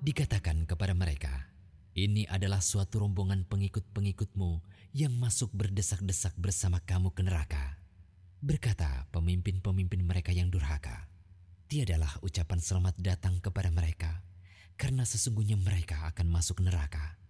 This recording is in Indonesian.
Dikatakan kepada mereka, "Ini adalah suatu rombongan pengikut-pengikutmu yang masuk berdesak-desak bersama kamu ke neraka." Berkata pemimpin-pemimpin mereka yang durhaka, "Tiadalah ucapan selamat datang kepada mereka, karena sesungguhnya mereka akan masuk neraka."